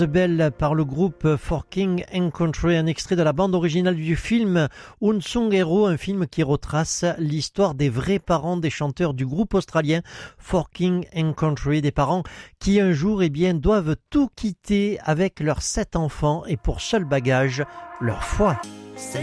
Belle par le groupe For King and Country, un extrait de la bande originale du film Unsung Hero, un film qui retrace l'histoire des vrais parents des chanteurs du groupe australien For King and Country, des parents qui un jour doivent tout quitter avec leurs 7 enfants et pour seul bagage leur foi.